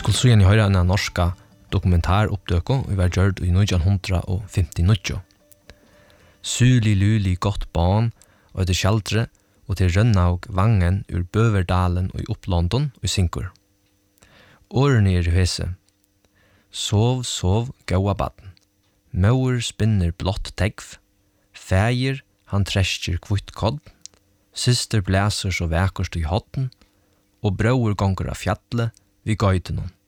skulle så gjerne høre en norska dokumentaroppdøko vi var gjørt i 1959. Suli luli godt barn og etter kjeldre og til Rønnaug vangen ur Bøverdalen og i Upplondon og i Sinkur. Årene hese. Sov, sov, gaua baden. Mauer spinner blått tegv. Fægir, han treskjer kvitt kodd. Syster blæser så vækerst i hotten. Og brauer gonger av fjallet vi gøyden hon.